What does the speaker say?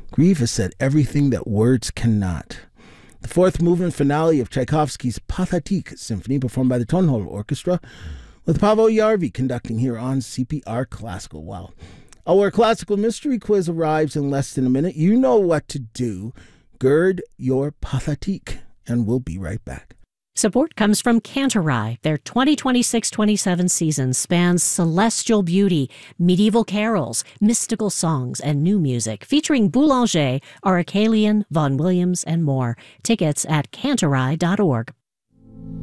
Grieve has said everything that words cannot. The fourth movement finale of Tchaikovsky's Pathétique Symphony, performed by the Tonhalle Orchestra, with Paavo Järvi conducting here on CPR Classical. Wow. Our classical mystery quiz arrives in less than a minute. You know what to do. Gird your Pathétique, and we'll be right back. Support comes from Cantorai. Their 2026-27 season spans celestial beauty, medieval carols, mystical songs, and new music, featuring Boulanger, Aracelian, Vaughan Williams, and more. Tickets at cantorai.org.